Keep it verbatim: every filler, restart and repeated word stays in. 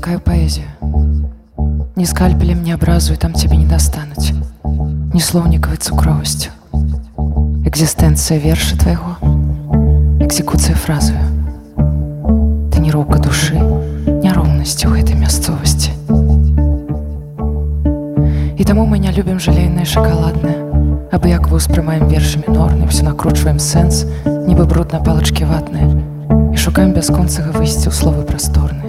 такая паэзія. Ні скальпелем, ні абразу, і там цябе не дастануць, ні слоўнікавай цукровасцю. Экзістэнцыя верша твайго, экзекуцыя фразою. Таніроўка душы, няроўнасці ў гэтай мясцовасці. І таму мы не любім жалейнае шакаладнае, абыякова ўспрымаем вершы мінорны, ўсё накручваем сэнс, нібы бруд на палачкі ватныя, і шукаем бясконцага выйсця ў словы прасторныя.